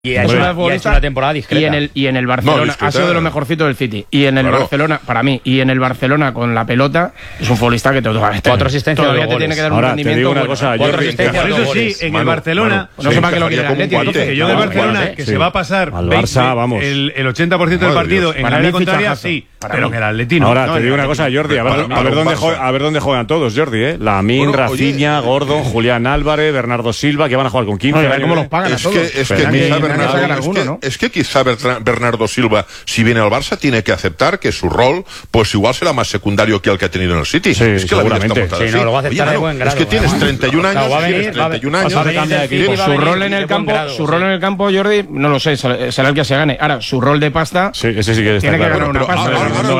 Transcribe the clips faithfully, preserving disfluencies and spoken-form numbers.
Y ha hecho, una, y ha hecho una temporada discreta. Y en el, y en el Barcelona no, ha sido de lo mejorcito del City. Y en el claro. Barcelona, para mí, y en el Barcelona con la pelota, es un futbolista que te, cuatro asistencias todavía te tiene que dar un Ahora, rendimiento. Te digo una bueno. cosa, cuatro Jordi, asistencias, por eso sí, en Manu, el Barcelona, Manu, no sí, sé para qué lo quiere el Atlético. Que yo del Barcelona, que se va a pasar al Barça, vamos. El, el ochenta por ciento del partido en la área contraria, sí, pero que el Atlético. Ahora, te digo una cosa, Jordi, a ver dónde juegan todos, Jordi, ¿eh? Lamin, Rafinha, Gordon, Julián Álvarez, Bernardo Silva, que van a jugar con quince. ¿Cómo los pagan a todos? Es que quizá Bernardo Silva, si viene al Barça, tiene que aceptar que su rol, pues igual será más secundario que el que ha tenido en el City. Sí, es que la vida está montada sí, no, lo va a aceptar Oye, de buen grado. Es que tienes treinta y un años, no, venir, tienes treinta y un años. Su rol en el campo, su rol en el campo, Jordi, no lo sé, será el que se gane. Ahora, su rol de pasta, sí, ese sí que tiene que ganar una pasta.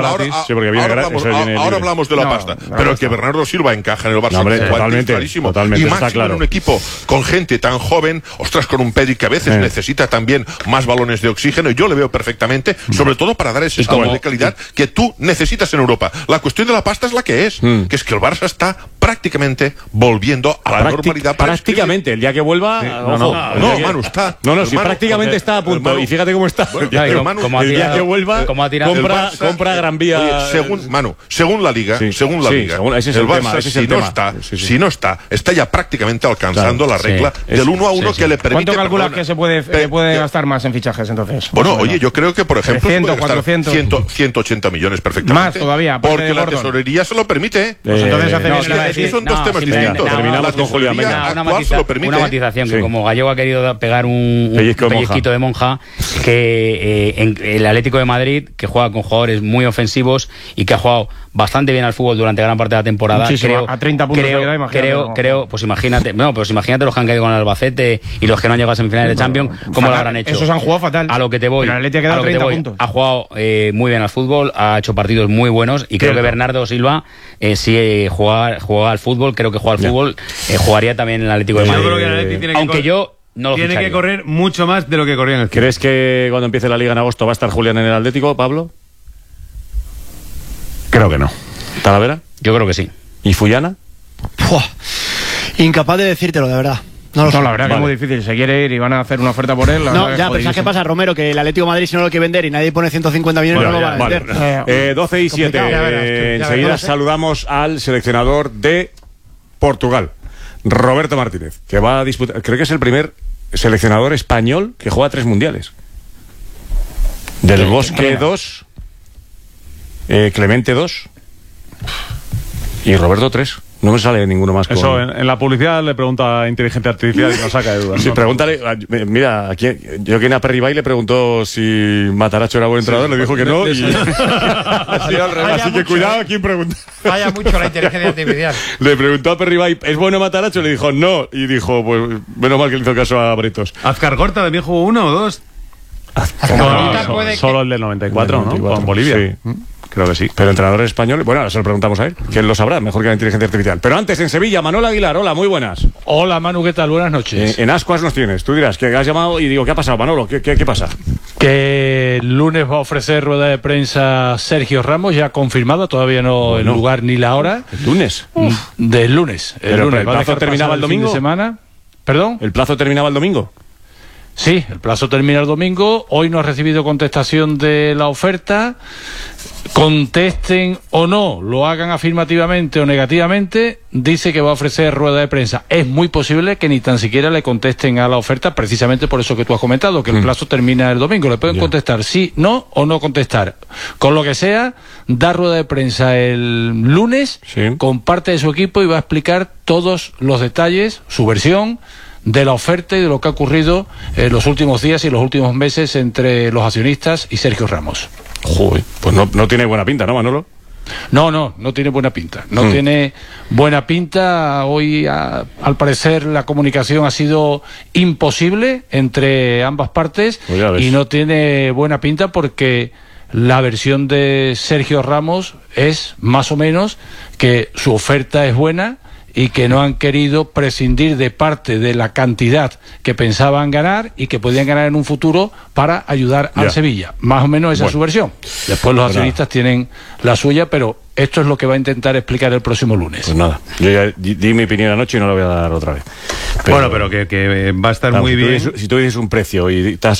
Ahora hablamos de la pasta, pero que Bernardo Silva encaja en el Barça, totalmente, clarísimo. Y máximo en un equipo con gente tan joven, ostras, con un Pedri que a veces necesita también más balones de oxígeno, y yo le veo perfectamente, sobre todo para dar ese salto de calidad que tú necesitas en Europa. La cuestión de la pasta es la que es, mm. que es que el Barça está prácticamente volviendo a la Práctic normalidad. Prácticamente, el día que vuelva... Sí. No, no, no, no, Manu, está... No, no, si Manu, prácticamente está a punto, Manu, y fíjate cómo está. Bueno, ya, pero, Manu, el día que vuelva, compra, Barça, compra Gran Vía... Oye, según, Manu, según la Liga, sí, según la sí, Liga, según, ese es el, el Barça, tema, ese es el si, tema. No está, sí, sí. si no está, está ya prácticamente alcanzando claro, la regla sí, del uno a uno sí, sí. que le permite... ¿Cuánto calculas perdona, que se puede, eh, puede gastar más en fichajes, entonces? Bueno, oye, yo creo que, por ejemplo, trescientos, cuatrocientos ciento ochenta millones perfectamente. Más todavía, porque la tesorería se lo permite. Pues entonces hace son dos temas distintos. Terminamos con Julián Venga. Una matización, que como Gallego ha querido pegar un pellizquito de monja, que en el Atlético de Madrid, que juega con jugadores muy ofensivos y que ha jugado bastante bien al fútbol durante gran parte de la temporada, creo, a treinta puntos creo, queda, creo, no. creo, pues imagínate, no, pues imagínate los que han caído con el Albacete y los que no han llegado a semifinales de Champions, cómo lo habrán hecho. Esos han jugado fatal. A lo que te voy, pero el Atlético ha quedado treinta puntos. Ha jugado eh, muy bien al fútbol, ha hecho partidos muy buenos y creo que Bernardo Silva, eh, si eh, juega, juega al fútbol, creo que juega al fútbol, eh, jugaría también en el Atlético de Madrid. Yo creo que el Atlético tiene que Aunque yo no lo tiene ficharía. que correr mucho más de lo que corría en el City. ¿Crees que cuando empiece la Liga en agosto va a estar Julián en el Atlético, Pablo? Creo que no. ¿Talavera? Yo creo que sí. ¿Y Fullana? Puah, incapaz de decírtelo, de verdad. No, lo no la verdad vale. que es muy difícil. Se quiere ir y van a hacer una oferta por él. No, ya, pero ¿sabes qué pasa, Romero? Que el Atlético de Madrid, si no lo quiere vender y nadie pone ciento cincuenta millones, bueno, no lo va a vender. Vale. Eh, doce y siete. Eh, enseguida verás, saludamos al seleccionador de Portugal, Roberto Martínez, que va a disputar. Creo que es el primer seleccionador español que juega tres mundiales. Del Bosque dos, eh, Clemente dos y Roberto tres. No me sale ninguno más. Eso, con... en, en la publicidad le pregunta a inteligencia artificial y nos saca de dudas. Sí, ¿no? Pregúntale, mira, aquí, yo que en Aperribay le preguntó si Mataracho era buen entrenador, sí, le dijo que no. Y... así, así que cuidado a quién pregunta. Falla mucho la inteligencia artificial. Le preguntó a Aperribay, ¿es bueno Mataracho? Le dijo no. Y dijo, pues menos mal que le hizo caso a Britos. Azcargorta también jugó uno o dos. No, no, puede solo que... el del noventa y cuatro, ¿no? Con Bolivia. Sí. Creo que sí. Pero entrenadores españoles, bueno, ahora se lo preguntamos a él, que él lo sabrá, mejor que la inteligencia artificial. Pero antes, en Sevilla, Manuel Aguilar, hola, muy buenas. Hola, Manu, ¿qué tal? Buenas noches. Eh, en Ascuas nos tienes, tú dirás, que has llamado y digo, ¿qué ha pasado, Manolo? ¿Qué, qué, qué pasa? Que el lunes va a ofrecer rueda de prensa Sergio Ramos, ya confirmada, todavía no bueno. el lugar ni la hora. ¿El lunes? Uf. Del lunes. El Pero lunes. el plazo terminaba el domingo. ¿De semana? ¿Perdón? ¿El plazo terminaba el domingo? Sí, el plazo termina el domingo. Hoy no ha recibido contestación de la oferta. Contesten o no, lo hagan afirmativamente o negativamente, dice que va a ofrecer rueda de prensa. Es muy posible que ni tan siquiera le contesten a la oferta, precisamente por eso que tú has comentado, que el plazo termina el domingo. Le pueden contestar sí, no o no contestar. Con lo que sea, da rueda de prensa el lunes sí. con parte de su equipo y va a explicar todos los detalles, su versión de la oferta y de lo que ha ocurrido en los últimos días y los últimos meses entre los accionistas y Sergio Ramos. Joder, pues no, no tiene buena pinta, ¿no, Manolo? No, no, no tiene buena pinta. No mm. tiene buena pinta. Hoy, a, al parecer, la comunicación ha sido imposible entre ambas partes pues y no tiene buena pinta porque la versión de Sergio Ramos es, más o menos, que su oferta es buena y que no han querido prescindir de parte de la cantidad que pensaban ganar y que podían ganar en un futuro para ayudar al ya. Sevilla. Más o menos esa bueno. es su versión. Después los accionistas tienen la suya, pero Esto es lo que va a intentar explicar el próximo lunes. Pues nada, yo ya di mi opinión anoche y no la voy a dar otra vez. Pero, bueno, pero que, que va a estar claro, muy si bien. Tú dices, si tú dices un precio y estás